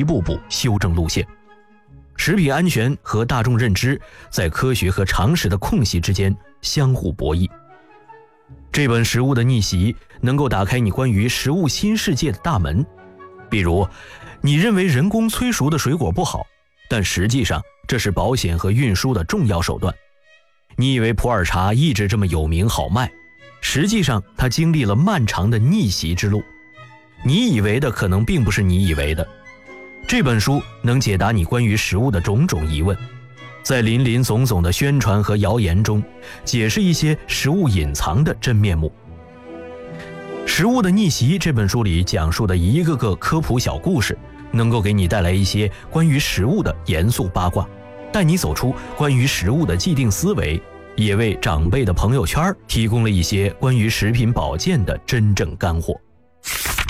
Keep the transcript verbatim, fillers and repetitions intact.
一步步修正路线。食品安全和大众认知在科学和常识的空隙之间相互博弈。这本《食物的逆袭》能够打开你关于食物新世界的大门。比如，你认为人工催熟的水果不好，但实际上这是保险和运输的重要手段。你以为普洱茶一直这么有名好卖，实际上它经历了漫长的逆袭之路。你以为的可能并不是你以为的。这本书能解答你关于食物的种种疑问，在林林总总的宣传和谣言中，解释一些食物隐藏的真面目。《食物的逆袭》这本书里讲述的一个个科普小故事，能够给你带来一些关于食物的严肃八卦，带你走出关于食物的既定思维，也为长辈的朋友圈提供了一些关于食品保健的真正干货。